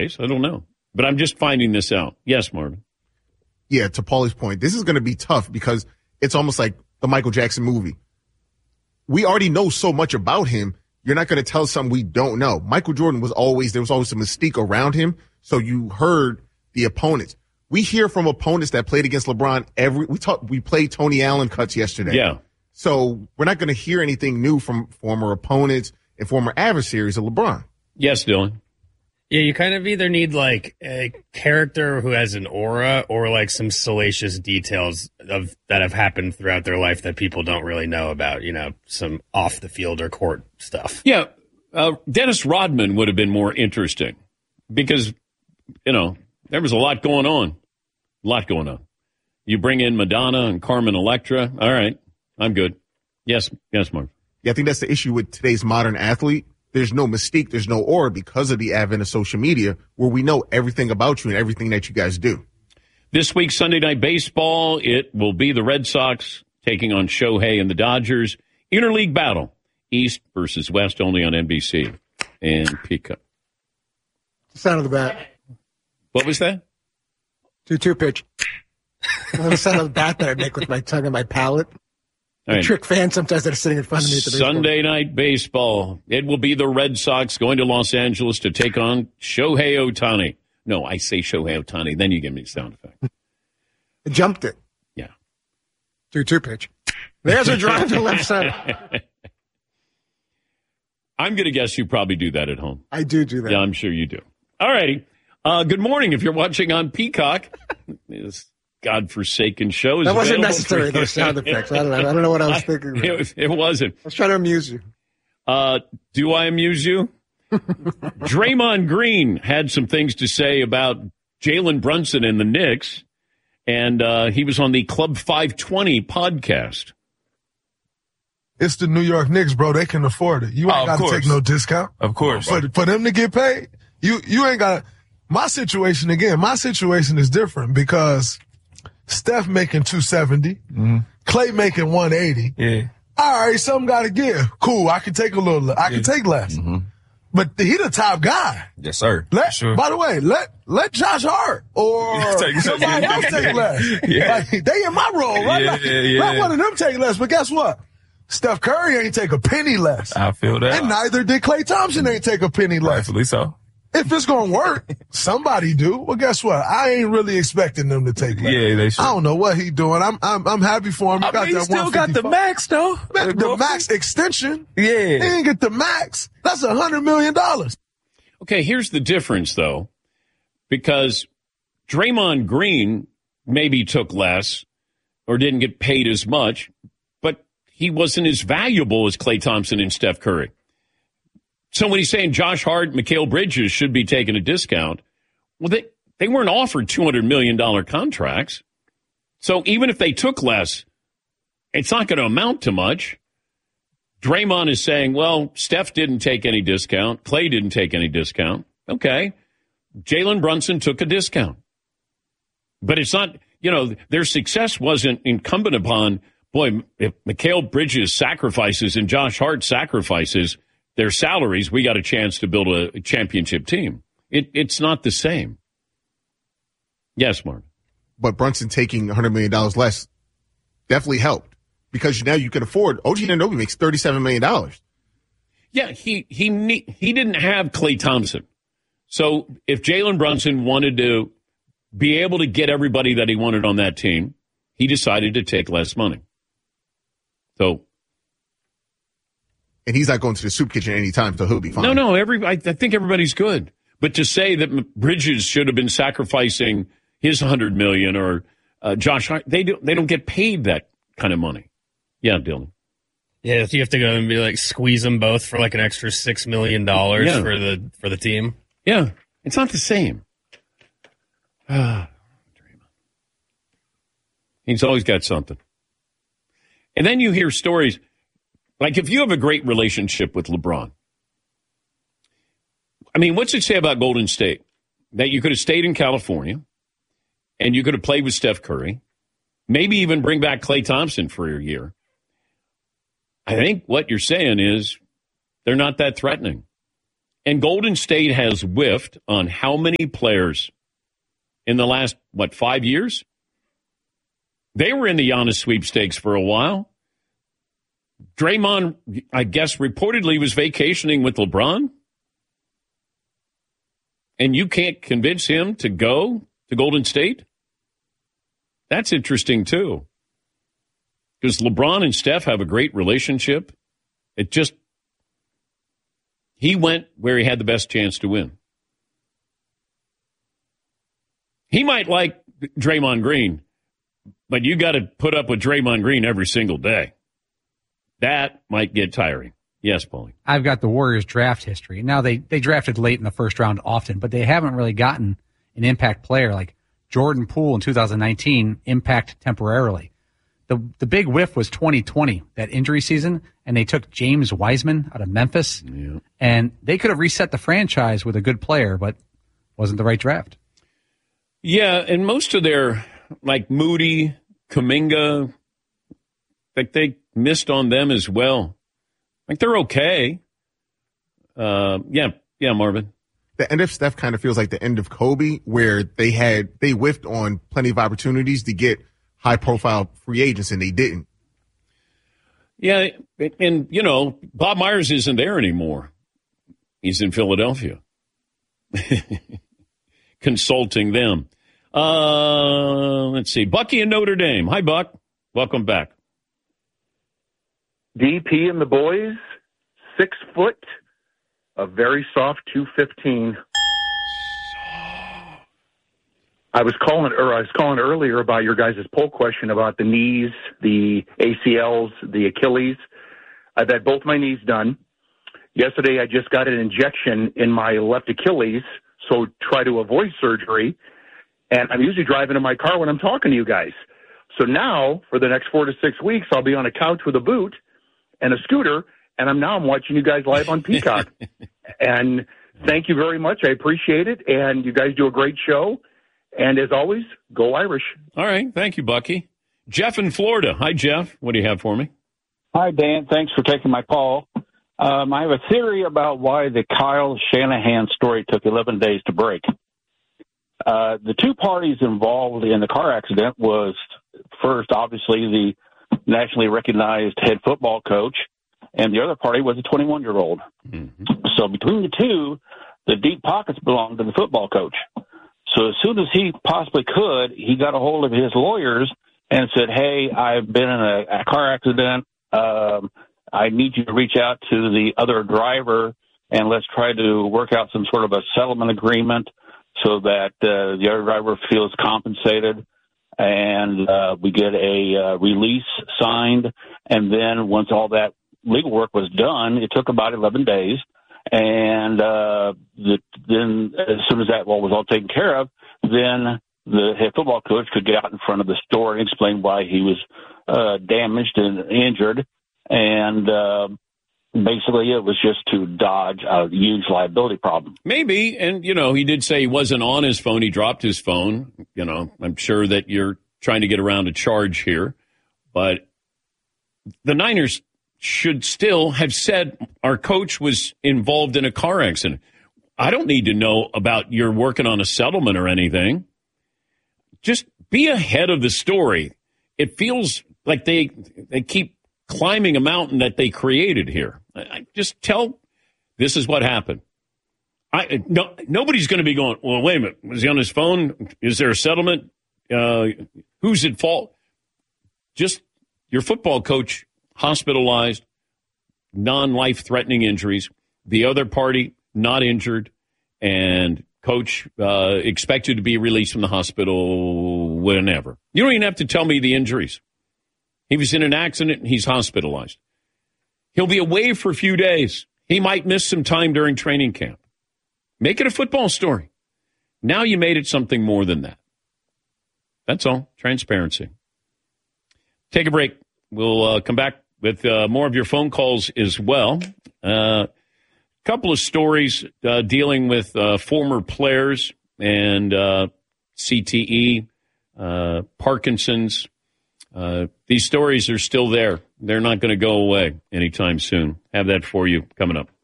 case. I don't know. But I'm just finding this out. Yes, Marvin. Yeah, to Paulie's point, this is going to be tough because it's almost like the Michael Jackson movie. We already know so much about him. You're not going to tell us something we don't know. Michael Jordan there was always a mystique around him. So you heard the opponents. We hear from opponents that played against LeBron we played Tony Allen cuts yesterday. Yeah. So we're not going to hear anything new from former opponents and former adversaries of LeBron. Yes, Dylan. Yeah, you kind of either need like a character who has an aura or like some salacious details that have happened throughout their life that people don't really know about, some off the field or court stuff. Yeah. Dennis Rodman would have been more interesting because, there was a lot going on. You bring in Madonna and Carmen Electra. All right. I'm good. Yes, Mark. Yeah, I think that's the issue with today's modern athlete. There's no mystique, there's no aura because of the advent of social media where we know everything about you and everything that you guys do. This week, Sunday Night Baseball, it will be the Red Sox taking on Shohei and the Dodgers. Interleague battle, East versus West, only on NBC and Peacock. Sound of the bat. What was that? 2-2 pitch. The sound of the bat that I make with my tongue and my palate. Right. Trick fans sometimes that are sitting in front of me at the baseball. Sunday Night Baseball. It will be the Red Sox going to Los Angeles to take on Shohei Ohtani. No, I say Shohei Ohtani, then you give me the sound effect. I jumped it. Yeah. 2-2 pitch. There's a drive to left side. I'm going to guess you probably do that at home. I do that. Yeah, I'm sure you do. All righty. Good morning if you're watching on Peacock. This godforsaken show is that wasn't available necessary, those sound effects. I don't know what I was thinking. It wasn't. I was trying to amuse you. Do I amuse you? Draymond Green had some things to say about Jalen Brunson and the Knicks, and he was on the Club 520 podcast. It's the New York Knicks, bro. They can afford it. You ain't got to take no discount. Of course. For them to get paid, you ain't got to. My situation is different because Steph making 270, Klay making 180. Yeah. All right, something got to give. Cool, I can take a little. I can take less. Mm-hmm. But he the top guy. Yes, sir. Sure. By the way, let Josh Hart or somebody else take less. Yeah. Like, they in my role, right? Yeah. Let one of them take less. But guess what? Steph Curry ain't take a penny less. I feel that. And neither did Klay Thompson ain't take a penny less. Rightfully so. If it's going to work, somebody do. Well, guess what? I ain't really expecting them to take less. Yeah, they should. I don't know what he doing. I'm happy for him. He still got the max, though. The max extension. Yeah. He didn't get the max. That's $100 million. Okay, here's the difference, though, because Draymond Green maybe took less or didn't get paid as much, but he wasn't as valuable as Klay Thompson and Steph Curry. So when he's saying Josh Hart, Mikal Bridges should be taking a discount, well, they weren't offered $200 million contracts. So even if they took less, it's not going to amount to much. Draymond is saying, well, Steph didn't take any discount. Klay didn't take any discount. Okay. Jalen Brunson took a discount. But it's not, their success wasn't incumbent upon, if Mikal Bridges sacrifices and Josh Hart sacrifices their salaries, we got a chance to build a championship team. It's not the same. Yes, Mark. But Brunson taking $100 million less definitely helped because now you can afford. OG Anunoby makes $37 million. Yeah, he didn't have Klay Thompson. So if Jalen Brunson wanted to be able to get everybody that he wanted on that team, he decided to take less money. So. And he's not going to the soup kitchen anytime, so he'll be fine. No, I think everybody's good. But to say that Bridges should have been sacrificing his $100 million or Josh Hart, they don't get paid that kind of money. Yeah, Dylan. Yeah, you have to go and be like squeeze them both for like an extra $6 million for the team. Yeah, it's not the same. He's always got something. And then you hear stories. Like, if you have a great relationship with LeBron, I mean, what's it say about Golden State? That you could have stayed in California, and you could have played with Steph Curry, maybe even bring back Klay Thompson for a year. I think what you're saying is they're not that threatening. And Golden State has whiffed on how many players in the last, 5 years? They were in the Giannis sweepstakes for a while. Draymond, I guess, reportedly was vacationing with LeBron. And you can't convince him to go to Golden State? That's interesting, too. Because LeBron and Steph have a great relationship. He went where he had the best chance to win. He might like Draymond Green, but you got to put up with Draymond Green every single day. That might get tiring. Yes, Paulie. I've got the Warriors draft history. Now, they drafted late in the first round often, but they haven't really gotten an impact player like Jordan Poole in 2019, impact temporarily. The big whiff was 2020, that injury season, and they took James Wiseman out of Memphis. Yeah. And they could have reset the franchise with a good player, but wasn't the right draft. Yeah, and most of their, like Moody, Kuminga, like they missed on them as well. Like they're okay. Yeah, Marvin. The end of Steph kind of feels like the end of Kobe, where they whiffed on plenty of opportunities to get high-profile free agents, and they didn't. Yeah, and, Bob Myers isn't there anymore. He's in Philadelphia. Consulting them. Let's see. Bucky in Notre Dame. Hi, Buck. Welcome back. DP and the boys, 6 foot, a very soft 215. I was calling earlier about your guys' poll question about the knees, the ACLs, the Achilles. I've had both my knees done. Yesterday, I just got an injection in my left Achilles, so try to avoid surgery. And I'm usually driving in my car when I'm talking to you guys. So now, for the next 4 to 6 weeks, I'll be on a couch with a boot and a scooter, and I'm watching you guys live on Peacock. And thank you very much. I appreciate it. And you guys do a great show. And as always, go Irish. All right. Thank you, Bucky. Jeff in Florida. Hi, Jeff. What do you have for me? Hi, Dan. Thanks for taking my call. I have a theory about why the Kyle Shanahan story took 11 days to break. The two parties involved in the car accident was, first, obviously, the nationally recognized head football coach, and the other party was a 21-year-old. Mm-hmm. So between the two, the deep pockets belonged to the football coach. So as soon as he possibly could, he got a hold of his lawyers and said, hey, I've been in a car accident. I need you to reach out to the other driver, and let's try to work out some sort of a settlement agreement so that the other driver feels compensated, and we get a release signed. And then once all that legal work was done, it took about 11 days. And then as soon as that was all taken care of, then the head football coach could get out in front of the store and explain why he was damaged and injured. And basically it was just to dodge a huge liability problem. Maybe. And, he did say he wasn't on his phone. He dropped his phone. I'm sure that you're trying to get around a charge here. But the Niners should still have said our coach was involved in a car accident. I don't need to know about you're working on a settlement or anything. Just be ahead of the story. It feels like they keep climbing a mountain that they created here. I just tell this is what happened. Nobody's going to be going, well, wait a minute. Was he on his phone? Is there a settlement? Who's at fault? Just your football coach hospitalized, non-life-threatening injuries. The other party not injured, and coach expected to be released from the hospital whenever. You don't even have to tell me the injuries. He was in an accident, and he's hospitalized. He'll be away for a few days. He might miss some time during training camp. Make it a football story. Now you made it something more than that. That's all. Transparency. Take a break. We'll come back with more of your phone calls as well. Couple of stories dealing with former players and CTE, Parkinson's. These stories are still there. They're not going to go away anytime soon. Have that for you coming up.